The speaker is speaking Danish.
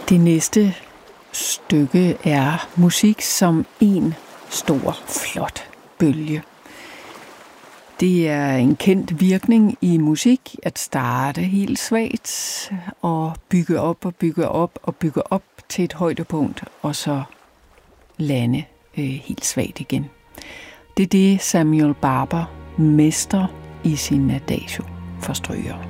Det næste stykke er musik som en stor, flot bølge. Det er en kendt virkning i musik at starte helt svagt og bygge op og bygge op og bygge op til et højdepunkt, og så lande helt svagt igen. Det er det, Samuel Barber mestrer i sin Adagio for strygere.